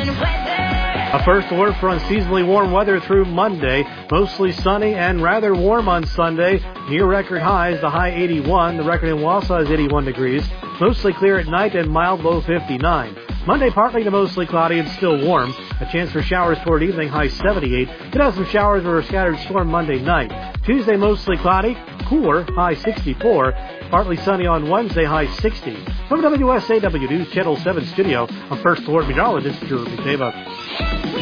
A first alert for unseasonably warm weather through Monday. Mostly sunny and rather warm on Sunday. Near record highs, the high 81. The record in Wausau is 81 degrees. Mostly clear at night and mild, low 59. Monday, partly to mostly cloudy and still warm. A chance for showers toward evening, high 78. Could have some showers or a scattered storm Monday night. Tuesday, mostly cloudy, cooler, high 64. Partly sunny on Wednesday, high 60. From WSAW News Channel 7 studio, I'm First Alert Meteorologist Drew McDeva.